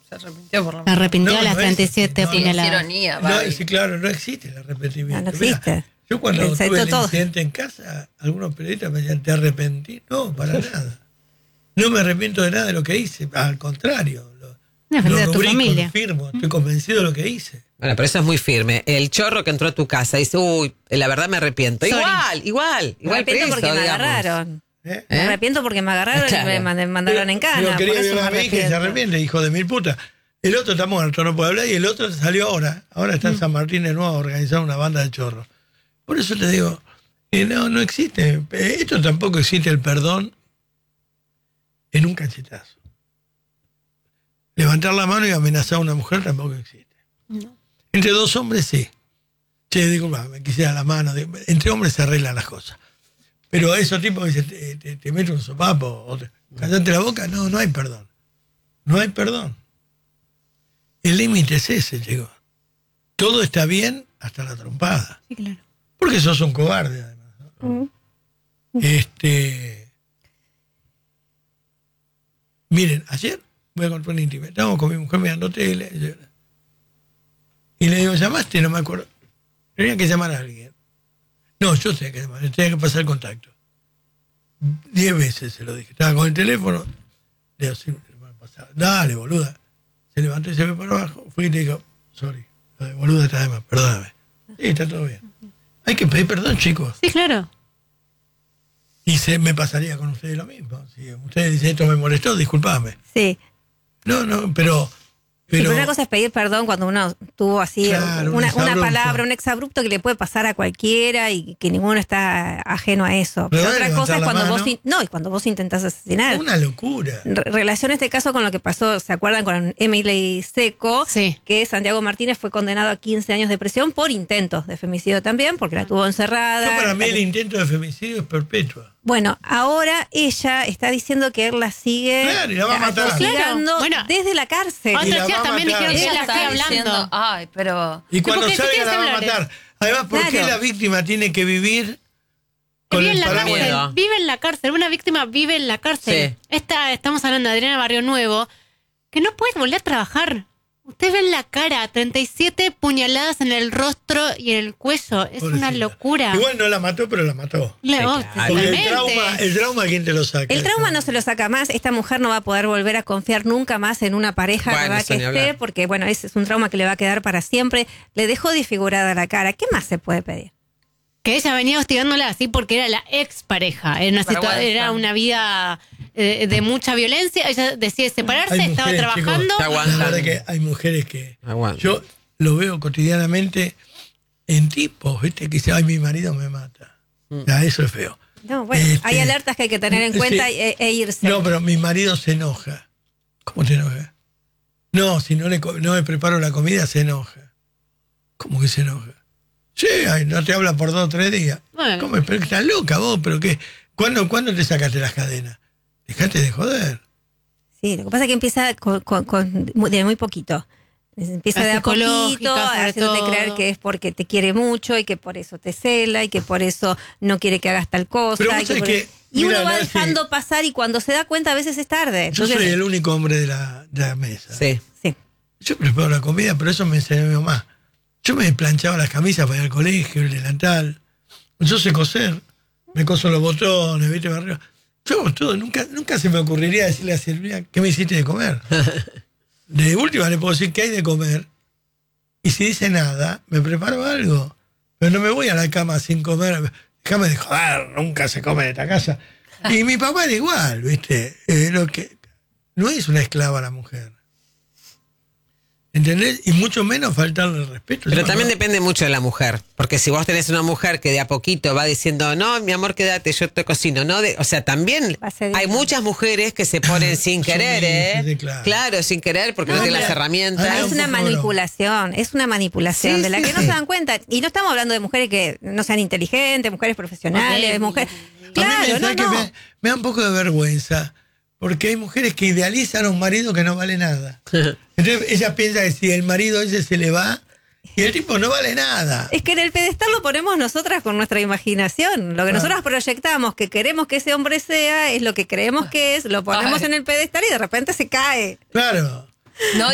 Se arrepintió por lo Se menos. arrepintió a las 37 puñaladas. Ironía, Sí, claro, no existe el arrepentimiento. No existe. Mirá, yo cuando Se tuve el todo. incidente en casa, algunos periodistas me decían, ¿te arrepentí? No, para nada. No me arrepiento de nada de lo que hice, al contrario. Defender a tu rubrico, familia. lo firmo, estoy convencido de lo que hice. Bueno, pero eso es muy firme. El chorro que entró a tu casa dice, uy, la verdad me arrepiento. Sorry. Igual Me arrepiento preso, porque me digamos. agarraron. ¿Eh? Me arrepiento porque me agarraron Claro. y me mandaron en cana. Pero Por quería eso me violar a mi hija y se arrepiento. arrepiente, hijo de mil puta. El otro está muerto, no puede hablar, y el otro salió ahora. Ahora está en San Martín de nuevo a organizar una banda de chorros. Por eso te digo, no existe. Esto tampoco existe el perdón en un cachetazo. Levantar la mano y amenazar a una mujer tampoco existe. No. Entre dos hombres sí. Che, digo, me quisiera la mano. Entre hombres se arreglan las cosas. Pero a esos tipos que te meten un sopapo, o callate la boca, no hay perdón. No hay perdón. El límite es ese, chicos. Todo está bien hasta la trompada. Sí, claro. Porque sos un cobarde, además, ¿no? Miren, ayer voy a contar una intimidad. Estábamos con mi mujer mirando tele. Y le digo, ¿llamaste? No me acuerdo. Tenía que llamar a alguien. No, yo tenía que llamar, tenía que pasar el contacto. 10 veces se lo dije. Estaba con el teléfono. Le digo, sí, dale, boluda. Se levantó y se me para abajo. Fui y le digo, sorry, lo de boluda está de más, perdóname. Sí, está todo bien. Hay que pedir perdón, chicos. Sí, claro. Y me pasaría con ustedes lo mismo. Si ustedes dicen esto me molestó, disculpame. Sí. No, pero Pero una cosa es pedir perdón cuando uno tuvo así Claro, un una exabrupto. palabra, un exabrupto que le puede pasar a cualquiera y que ninguno está ajeno a eso. Pero Pero otra levantar cosa es la cuando mano. y cuando vos intentás asesinar. una locura. Relaciona este caso con lo que pasó, ¿se acuerdan? Con Emily Seco, Sí. que Santiago Martínez fue condenado a 15 años de prisión por intentos de femicidio también, porque la tuvo encerrada. Yo, para mí el intento de femicidio es perpetua. Bueno, ahora ella está diciendo que él la sigue Claro, y la va a matar. atosigando Claro. Bueno, desde la cárcel. Y la Otros días va a también matar. dijeron que Ella la está estoy diciendo, hablando. ay, pero... Y cuando porque si salga tienes la va a celulares. matar. Además, ¿por qué Claro. la víctima tiene que vivir Que con vive en el la paraguas? cárcel, Miedo. vive en la cárcel, una víctima vive en la cárcel. Sí. Estamos hablando de Adriana Barrio Nuevo, que no puede volver a trabajar. Usted ve en la cara 37 puñaladas en el rostro y en el cuello. Es Pobrecita. una locura. Igual no la mató, pero la mató. Claro, claro. Porque el totalmente. trauma, ¿quién te lo saca? El trauma no se lo saca más. Esta mujer no va a poder volver a confiar nunca más en una pareja Bueno, ¿verdad? eso que ni esté, hablar. porque bueno, ese es un trauma que le va a quedar para siempre. Le dejó desfigurada la cara. ¿Qué más se puede pedir? Que ella venía hostigándola así porque era la expareja. Era Vergüenza. era una vida de mucha violencia. Ella decide separarse, Hay estaba mujeres, trabajando. chicos, Te aguantan. la verdad que hay mujeres que... Aguanta. Yo lo veo cotidianamente en tipos, ¿viste? Que dicen, ay, mi marido me mata. Ya, eso es feo. No, bueno, Este, hay alertas que hay que tener en cuenta sí. e irse. No, pero mi marido se enoja. ¿Cómo te enoja? No, si no le preparo la comida, se enoja. ¿Cómo que se enoja? Sí, ay, no te habla por 2 o 3 días. Bueno. ¿Cómo? Pero estás loca vos, pero qué. ¿Cuándo te sacaste las cadenas? Dejate de joder. Sí, lo que pasa es que empieza de muy poquito. Empieza La de a poquito, psicológica, sobre haciéndote todo. creer que es porque te quiere mucho y que por eso te cela y que por eso no quiere que hagas tal cosa. Pero vos y sabés por- que, y mira, uno va Nancy, dejando pasar y cuando se da cuenta a veces es tarde. Yo Entonces, soy el único hombre de la mesa. Sí. sí. Yo preparo la comida, pero eso me enseñó mi mamá. Yo me planchaba las camisas para ir al colegio, el delantal. Yo sé coser. Me coso los botones, ¿viste? Me arreglo. Yo hago todo. Nunca se me ocurriría decirle a Silvia, ¿qué me hiciste de comer? De última le puedo decir qué hay de comer. Y si dice nada, me preparo algo. Pero no me voy a la cama sin comer. Déjame de joder, nunca se come en esta casa. Y mi papá era igual, ¿viste? No es una esclava la mujer. ¿Entendés? Y mucho menos faltarle el respeto. Pero Yo también no- depende mucho de la mujer. Porque si vos tenés una mujer que de a poquito va diciendo, no, mi amor, quédate, yo te cocino. No, o sea, también Va a ser hay bien. muchas mujeres que se ponen sin querer, Sumisas, ¿eh? sí, claro. Sin querer, porque no, No, tienen pero- las herramientas. Ah, Es un una poco manipulación, Sí, de la sí, que no sí. se dan cuenta. Y no estamos hablando de mujeres que no sean inteligentes, mujeres profesionales, Ok. mujeres... A mí Claro, me, no, ¿sabes qué? no. Me da un poco de vergüenza. Porque hay mujeres que idealizan a un marido que no vale nada. Entonces ella piensa que si el marido ese se le va y el tipo no vale nada. Es que en el pedestal lo ponemos nosotras con nuestra imaginación. Lo que nosotros proyectamos que queremos que ese hombre sea, es lo que creemos que es, lo ponemos Ay. en el pedestal y de repente se cae. Claro. No,